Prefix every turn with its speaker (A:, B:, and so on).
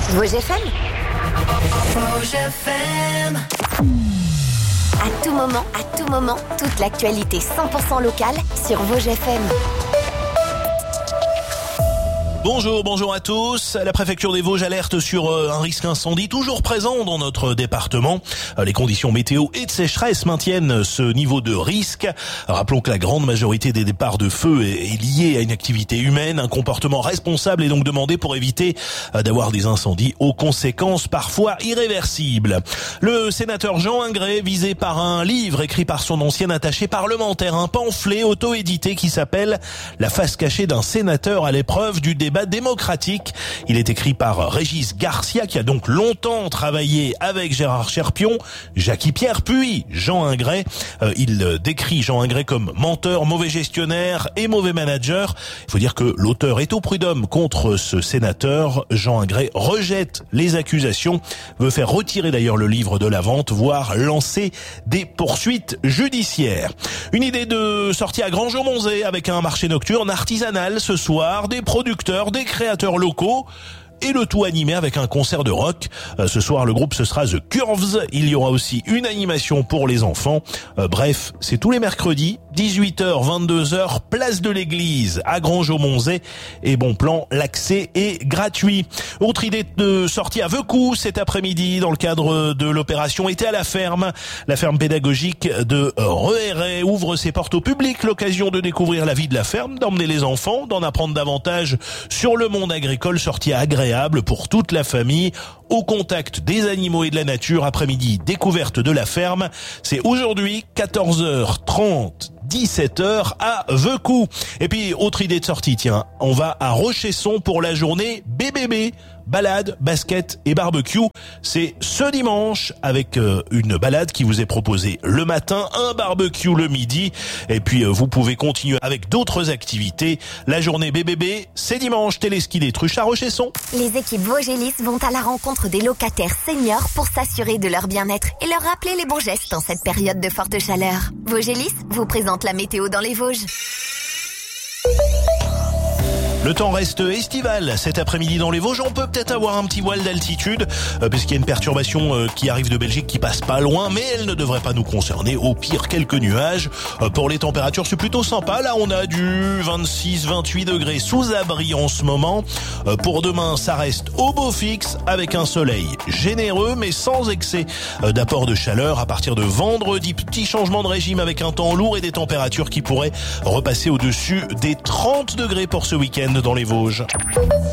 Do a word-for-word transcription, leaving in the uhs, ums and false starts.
A: Vosges F M.
B: Vosges F M.
A: À tout moment, à tout moment, toute l'actualité cent pour cent locale sur Vosges F M.
C: Bonjour, bonjour à tous. La préfecture des Vosges alerte sur un risque incendie toujours présent dans notre département. Les conditions météo et de sécheresse maintiennent ce niveau de risque. Rappelons que la grande majorité des départs de feu est liée à une activité humaine. Un comportement responsable est donc demandé pour éviter d'avoir des incendies aux conséquences parfois irréversibles. Le sénateur Jean Ingré, visé par un livre écrit par son ancien attaché parlementaire, un pamphlet auto-édité qui s'appelle « La face cachée d'un sénateur à l'épreuve du débat démocratique ». Il est écrit par Régis Garcia, qui a donc longtemps travaillé avec Gérard Cherpion, Jackie Pierre, puis Jean Ingré. Euh, il décrit Jean Ingré comme menteur, mauvais gestionnaire et mauvais manager. Il faut dire que l'auteur est au prud'homme contre ce sénateur. Jean Ingré rejette les accusations, veut faire retirer d'ailleurs le livre de la vente, voire lancer des poursuites judiciaires. Une idée de sortie à Grangeau-Monzé avec un marché nocturne artisanal ce soir, des producteurs, des créateurs locaux, et le tout animé avec un concert de rock. Euh, ce soir, le groupe, ce sera The Curves. Il y aura aussi une animation pour les enfants. Euh, bref, c'est tous les mercredis, dix-huit heures, vingt-deux heures, place de l'église à Grangeau-Monzé. Et bon plan, l'accès est gratuit. Autre idée de sortie à Veucous cet après-midi dans le cadre de l'opération Été à la ferme. La ferme pédagogique de Rehéret ouvre ses portes au public. L'occasion de découvrir la vie de la ferme, d'emmener les enfants, d'en apprendre davantage sur le monde agricole. Sortie agréable pour toute la famille, au contact des animaux et de la nature. Après-midi, découverte de la ferme. C'est aujourd'hui, quatorze heures trente, dix-sept heures à Veucous. Et puis, autre idée de sortie, tiens, on va à Rochesson pour la journée B B B. Balade, basket et barbecue. C'est ce dimanche avec euh, une balade qui vous est proposée le matin, un barbecue le midi. Et puis, euh, vous pouvez continuer avec d'autres activités. La journée B B B, c'est dimanche, téléski des Truches à Rochesson.
A: Les équipes Vosgelis vont à la rencontre des locataires seniors pour s'assurer de leur bien-être et leur rappeler les bons gestes en cette période de forte chaleur. Vosgelis vous présente la météo dans les Vosges.
C: Le temps reste estival cet après-midi dans les Vosges. On peut peut-être avoir un petit voile d'altitude euh, puisqu'il y a une perturbation euh, qui arrive de Belgique qui passe pas loin, mais elle ne devrait pas nous concerner. Au pire, quelques nuages. Euh, pour les températures, c'est plutôt sympa. Là, on a du vingt-six vingt-huit degrés sous abri en ce moment. Euh, pour demain, ça reste au beau fixe avec un soleil généreux mais sans excès euh, d'apport de chaleur. À partir de vendredi, petit changement de régime avec un temps lourd et des températures qui pourraient repasser au-dessus des trente degrés pour ce week-end dans les Vosges.